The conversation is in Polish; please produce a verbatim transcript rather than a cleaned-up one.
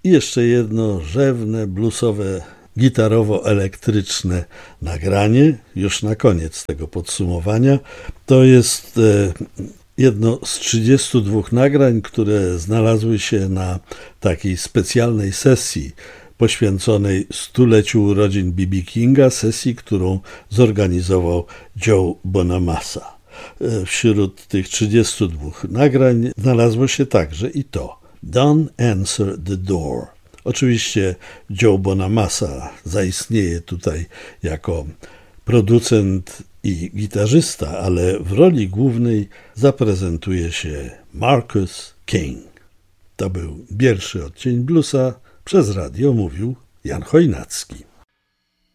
I jeszcze jedno rzewne, bluesowe, gitarowo-elektryczne nagranie, już na koniec tego podsumowania. To jest jedno z trzydziestu dwóch nagrań, które znalazły się na takiej specjalnej sesji poświęconej stuleciu urodzin B B Kinga, sesji, którą zorganizował Joe Bonamassa. Wśród tych trzydziestu dwóch nagrań znalazło się także i to Don't Answer the Door. Oczywiście Joe Bonamassa zaistnieje tutaj jako producent i gitarzysta, ale w roli głównej zaprezentuje się Marcus King. To był pierwszy odcień bluesa. Przez radio mówił Jan Chojnacki.